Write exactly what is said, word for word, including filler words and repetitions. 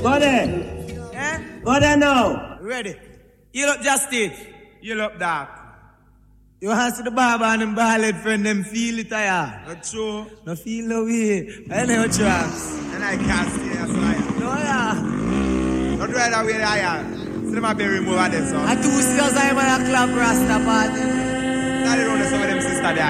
Go there. Eh? Go there now. Ready. You look Justice. You look dark. You want to see the barber and them bald friend, them feel it, yeah. Not true. No feel no way. I know traps. And I can't see you, so I am. No, yeah. Not right away, I am. See my berry move at this, so. I two sisters, I'm a club rasta party. Not around some of them sister there.